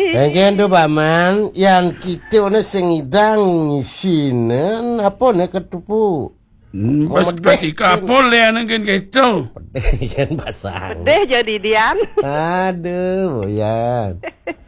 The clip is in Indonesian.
Jangan tuh paman, yang kita ni sengidang sini apa ni ketupu? Pas ketika boleh nengkin gitu. Jangan basang. Deh jadi Dian. Aduh, Boyan.